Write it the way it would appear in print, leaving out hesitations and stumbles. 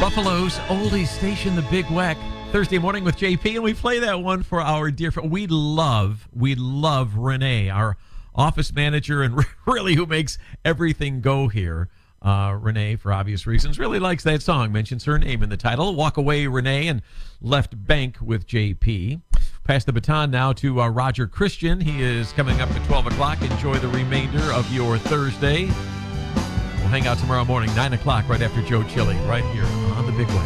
Buffalo's oldies station, the Big Weck. Thursday morning with JP, and we play that one for our dear friend. We love Renee, our office manager, and really who makes everything go here. Renee, for obvious reasons, really likes that song. Mentions her name in the title. Walk Away, Renee, and Left Bank with JP. Pass the baton now to Roger Christian. He is coming up at 12 o'clock. Enjoy the remainder of your Thursday. We'll hang out tomorrow morning, 9 o'clock, right after Joe Chili, right here on the Big Way.